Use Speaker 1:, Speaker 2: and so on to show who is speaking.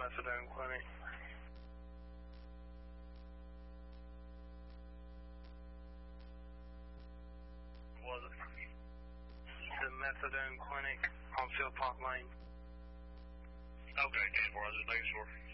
Speaker 1: Methadone Clinic.
Speaker 2: Was it?
Speaker 1: The Methadone Clinic on Philpott Lane.
Speaker 2: Okay, 10-4, I was just making sure.